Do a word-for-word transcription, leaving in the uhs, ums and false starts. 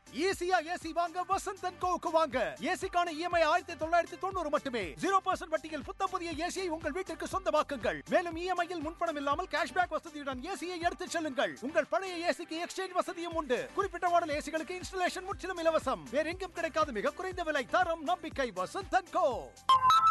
ஈஸியா ஏசி வாங்க வசந்த் அண்ட் கோவுக்கு வாங்க. ஏசிக்கான இஎம்ஐ ஆயிரத்தி தொள்ளாயிரத்தி தொண்ணூறு மட்டுமே. ஜீரோ பர்சன்ட் வட்டியில் புத்தம் புதிய ஏசியை உங்கள் வீட்டிற்கு சொந்தமாக்குங்கள். மேலும் இஎம்ஐயில் முன்பணம் இல்லாமல் கேஷ்பேக் வசதியுடன் ஏசியை எடுத்துச் செல்லுங்கள். உங்கள் பழைய ஏசிக்கு எக்ஸ்சேஞ்ச் வசதியும் உண்டு. குறிப்பிட்ட மாடல் ஏசிகளுக்கு இன்ஸ்டலேஷன் முற்றிலும் இலவசம். வேற எங்கும் கிடைக்காத மிக குறைந்த விலை, தரம், நம்பிக்கை. வசந்த் அண்ட் கோ.